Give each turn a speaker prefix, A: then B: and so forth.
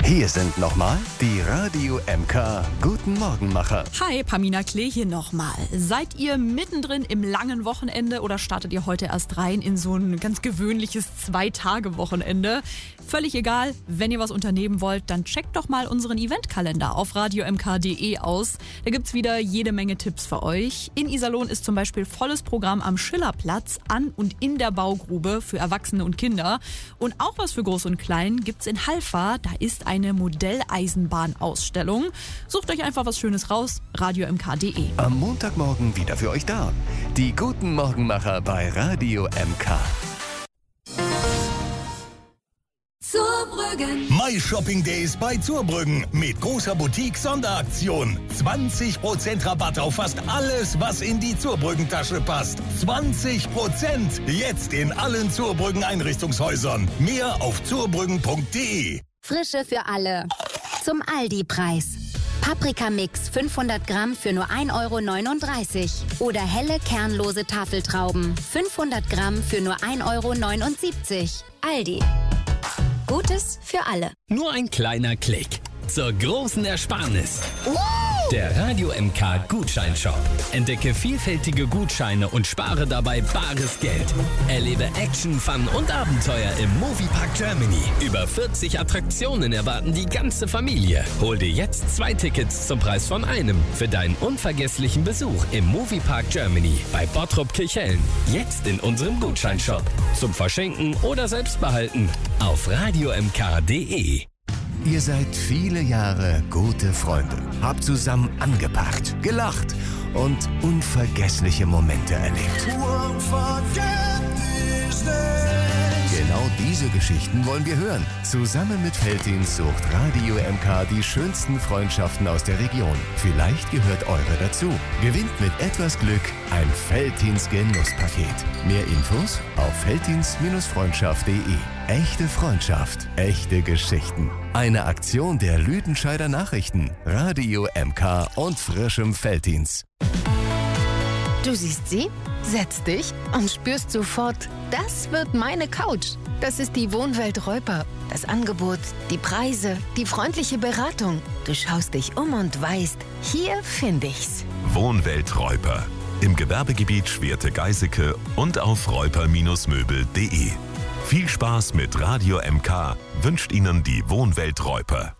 A: Hier sind nochmal die Radio MK Guten Morgenmacher.
B: Hi, Pamina Klee hier nochmal. Seid ihr mittendrin im langen Wochenende oder startet ihr heute erst rein in so ein ganz gewöhnliches 2-Tage-Wochenende? Völlig egal, wenn ihr was unternehmen wollt, dann checkt doch mal unseren Eventkalender auf radiomk.de aus. Da gibt's wieder jede Menge Tipps für euch. In Iserlohn ist zum Beispiel volles Programm am Schillerplatz, an und in der Baugrube für Erwachsene und Kinder. Und auch was für Groß und Klein gibt's in Halfa. Da ist eine Modelleisenbahnausstellung. Sucht euch einfach was Schönes raus, radiomk.de.
A: Am Montagmorgen wieder für euch da. Die Guten Morgenmacher bei Radio MK.
C: Zurbrüggen.
D: My Shopping Days bei Zurbrüggen mit großer Boutique-Sonderaktion. 20% Rabatt auf fast alles, was in die Zurbrüggen-Tasche passt. 20%! Jetzt in allen Zurbrüggen Einrichtungshäusern. Mehr auf zurbrüggen.de.
E: Frische für alle. Zum Aldi-Preis. Paprikamix 500 Gramm für nur 1,39 € oder helle kernlose Tafeltrauben 500 Gramm für nur 1,79 €. Aldi. Gutes für alle.
F: Nur ein kleiner Klick zur großen Ersparnis. Der Radio MK Gutscheinshop. Entdecke vielfältige Gutscheine und spare dabei bares Geld. Erlebe Action, Fun und Abenteuer im Moviepark Germany. Über 40 Attraktionen erwarten die ganze Familie. Hol dir jetzt 2 Tickets zum Preis von einem für deinen unvergesslichen Besuch im Moviepark Germany bei Bottrop Kirchhellen. Jetzt in unserem Gutscheinshop. Zum Verschenken oder selbst behalten auf radiomk.de.
A: Ihr seid viele Jahre gute Freunde, habt zusammen angepackt, gelacht und unvergessliche Momente erlebt. Genau diese Geschichten wollen wir hören. Zusammen mit Veltins sucht Radio MK die schönsten Freundschaften aus der Region. Vielleicht gehört eure dazu. Gewinnt mit etwas Glück ein Veltins Genusspaket. Mehr Infos auf veltins-freundschaft.de. Echte Freundschaft, echte Geschichten. Eine Aktion der Lüdenscheider Nachrichten, Radio MK und frischem Veltins.
G: Du siehst sie, setzt dich und spürst sofort, das wird meine Couch. Das ist die Wohnwelt Reuper. Das Angebot, die Preise, die freundliche Beratung. Du schaust dich um und weißt, hier finde ich's.
H: Wohnwelt Reuper. Im Gewerbegebiet Schwerte-Geiseke und auf reuper-möbel.de. Viel Spaß mit Radio MK wünscht Ihnen die Wohnwelt Reuper.